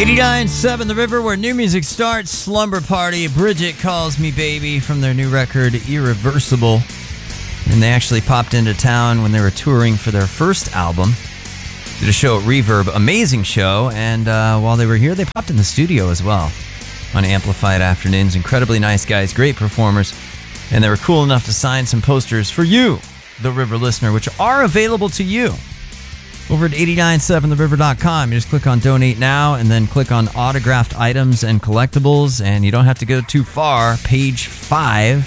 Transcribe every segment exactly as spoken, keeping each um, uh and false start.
eighty-nine point seven The River, where new music starts. Slumber Party, Bridget Calls Me Baby from their new record, Irreversible. And they actually popped into town when they were touring for their first album. Did a show at Reverb, amazing show. And uh, while they were here, they popped in the studio as well on Amplified Afternoons. Incredibly nice guys, great performers. And they were cool enough to sign some posters for you, the River listener, which are available to you over at eight nine seven the river dot com. You just click on Donate Now and then click on Autographed Items and Collectibles, and you don't have to go too far. Page five,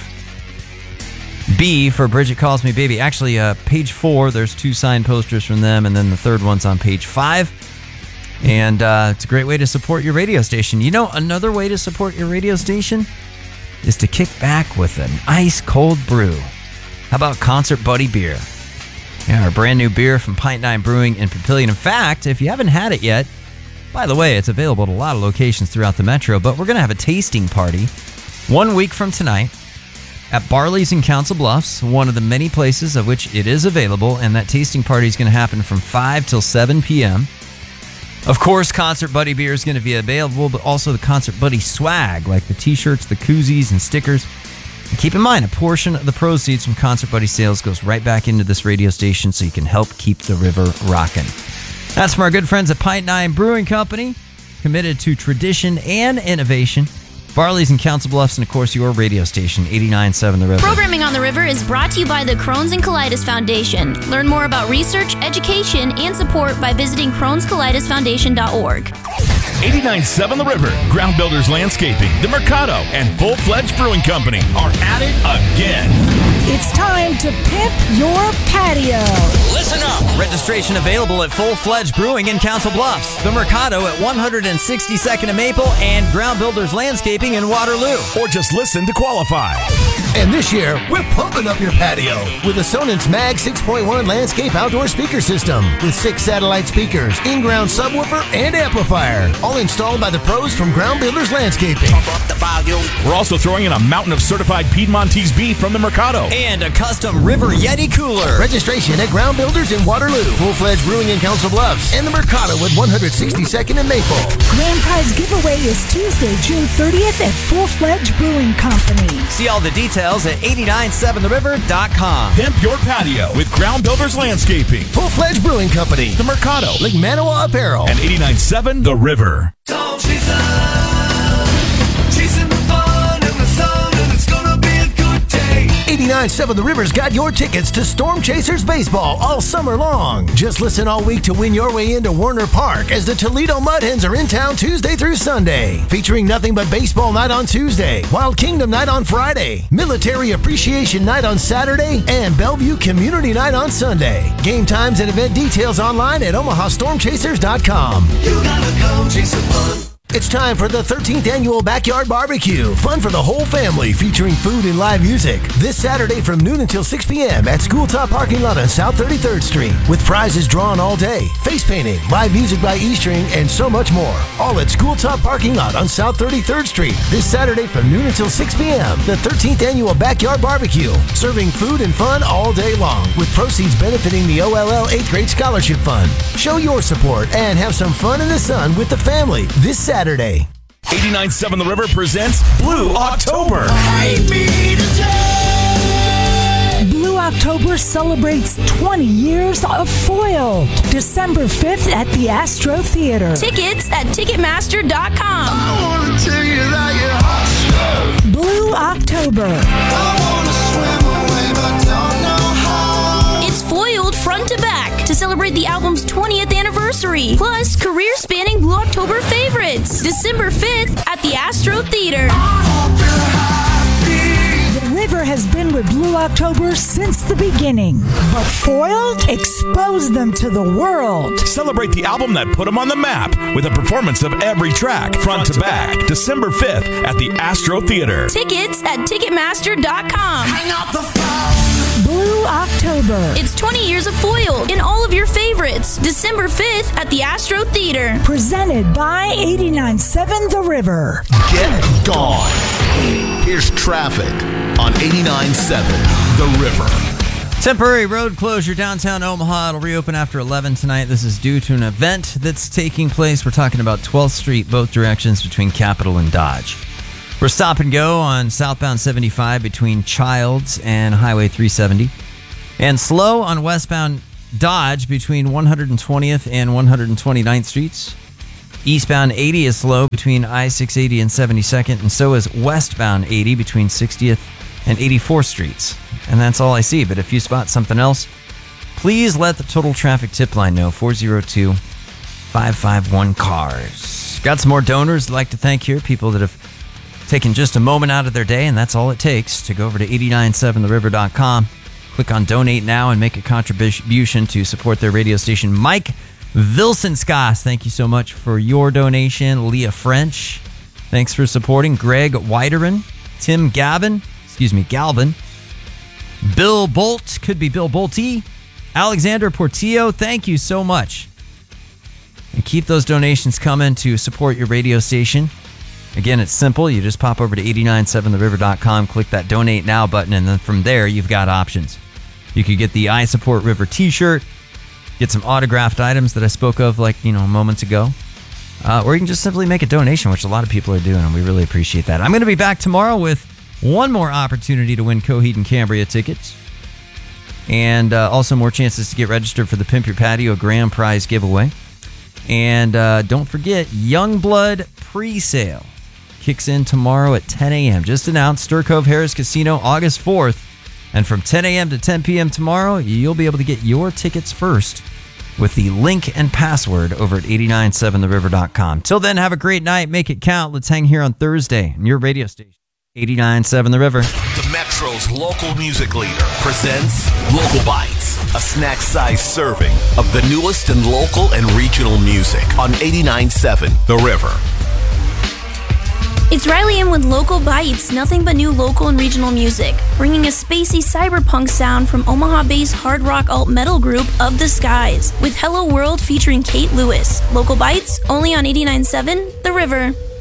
B for Bridget Calls Me Baby. Actually, uh, page four, there's two signed posters from them, and then the third one's on page five. And uh, it's a great way to support your radio station. You know, another way to support your radio station is to kick back with an ice cold brew. How about Concert Buddy Beer? Yeah, our brand new beer from Pint Nine Brewing in Papillion. In fact, if you haven't had it yet, by the way, it's available at a lot of locations throughout the metro, but we're going to have a tasting party one week from tonight at Barley's in Council Bluffs, one of the many places of which it is available, and that tasting party is going to happen from five till seven p.m. Of course, Concert Buddy beer is going to be available, but also the Concert Buddy swag, like the t-shirts, the koozies, and stickers. And keep in mind, a portion of the proceeds from Concert Buddy sales goes right back into this radio station so you can help keep the river rocking. That's from our good friends at Pint Nine Brewing Company, committed to tradition and innovation. Barley's in Council Bluffs, and of course your radio station, eighty-nine point seven The River. Programming on the River is brought to you by the Crohn's and Colitis Foundation. Learn more about research, education, and support by visiting crohns colitis foundation dot org. eighty-nine point seven The River, Ground Builders Landscaping, The Mercado, and Full Fledged Brewing Company are at it again. It's time to pimp your patio. Listen up! Registration available at Full Fledged Brewing in Council Bluffs, The Mercado at one hundred sixty-second and Maple, and Ground Builders Landscaping in Waterloo. Or just listen to qualify. And this year, we're pumping up your patio with a Sonance Mag six point one landscape outdoor speaker system with six satellite speakers, in-ground subwoofer, and amplifier, all installed by the pros from Ground Builders Landscaping. We're also throwing in a mountain of certified Piedmontese beef from the Mercado. And a custom River Yeti cooler. Registration at Ground Builders in Waterloo, Full-Fledged Brewing in Council Bluffs, and the Mercado at one hundred sixty-second and Maple. Grand prize giveaway is Tuesday, June thirtieth at Full-Fledged Brewing Company. See all the details at eight nine seven the river dot com. Pimp your patio with Ground Builders Landscaping, Full-Fledged Brewing Company, the Mercado, Lake Manawa Apparel, and eighty-nine point seven The River. Don't chase up, chasing the fun and the sun, and it's gonna be a good day. eighty-nine point seven The River's got your tickets to Storm Chasers Baseball all summer long. Just listen all week to win your way into Werner Park as the Toledo Mud Hens are in town Tuesday through Sunday. Featuring nothing but baseball night on Tuesday, Wild Kingdom night on Friday, Military Appreciation night on Saturday, and Bellevue Community night on Sunday. Game times and event details online at omaha storm chasers dot com. You gotta come chase some fun. It's time for the thirteenth Annual Backyard Barbecue. Fun for the whole family, featuring food and live music. This Saturday from noon until six p.m. at School Top Parking Lot on South thirty-third Street. With prizes drawn all day, face painting, live music by E-String, and so much more. All at School Top Parking Lot on South thirty-third Street. This Saturday from noon until six p.m. The thirteenth Annual Backyard Barbecue. Serving food and fun all day long, with proceeds benefiting the O L L eighth Grade Scholarship Fund. Show your support and have some fun in the sun with the family this Saturday. Saturday. eighty-nine point seven The River presents Blue October. Blue October celebrates twenty years of Foiled. December fifth at the Astro Theater. Tickets at ticketmaster dot com. I wanna tell you that you're hot. Blue October. I wanna swim away, but don't know how. It's Foiled front to back to celebrate the album's twentieth anniversary. Plus, career-spanning Blue October favorites. December fifth at the Astro Theater. The River has been with Blue October since the beginning, but Foiled exposed them to the world. Celebrate the album that put them on the map with a performance of every track, front to back. December fifth at the Astro Theater. Tickets at ticketmaster dot com. Hang out the phone. Blue October. It's twenty years of Foiled in all of your favorites. December fifth at the Astro Theater. Presented by eighty-nine point seven The River. Get gone. Here's traffic on eighty-nine point seven The River. Temporary road closure downtown Omaha. It'll reopen after eleven tonight. This is due to an event that's taking place. We're talking about twelfth Street, both directions between Capitol and Dodge. We're stop and go on southbound seventy-five between Childs and Highway three seventy. And slow on westbound Dodge between one hundred twentieth and one hundred twenty-ninth Streets. Eastbound eighty is slow between I six eighty and seventy-second. And so is westbound eighty between sixtieth and eighty-fourth Streets. And that's all I see. But if you spot something else, please let the Total Traffic Tip Line know. four oh two, five five one, CARS. Got some more donors I'd like to thank here. People that have taken just a moment out of their day, and that's all it takes to go over to eight nine seven the river dot com. Click on Donate Now and make a contribution to support their radio station. Mike Vilsenskas, thank you so much for your donation. Leah French, thanks for supporting. Greg Widerin, Tim Gavin, excuse me, Galvin. Bill Bolt, could be Bill Bolte. Alexander Portillo, thank you so much. And keep those donations coming to support your radio station. Again, it's simple. You just pop over to eight nine seven the river dot com, click that Donate Now button, and then from there, you've got options. You could get the I Support River t-shirt, get some autographed items that I spoke of like, you know, moments ago. Uh, or you can just simply make a donation, which a lot of people are doing, and we really appreciate that. I'm going to be back tomorrow with one more opportunity to win Coheed and Cambria tickets. And uh, also more chances to get registered for the Pimp Your Patio grand prize giveaway. And uh, don't forget, Youngblood pre-sale kicks in tomorrow at ten a.m. Just announced, Stir Cove Harris Casino, August fourth. And from ten a.m. to ten p.m. tomorrow, you'll be able to get your tickets first with the link and password over at eight nine seven the river dot com. Till then, have a great night. Make it count. Let's hang here on Thursday on your radio station. eight nine seven The River. The Metro's local music leader presents Local Bites, a snack-sized serving of the newest in local and regional music on eight nine seven The River. It's Riley in with Local Bites, nothing but new local and regional music, bringing a spacey cyberpunk sound from Omaha-based hard rock alt metal group Of the Skies, with Hello World featuring Kate Lewis. Local Bites, only on eight nine seven The River.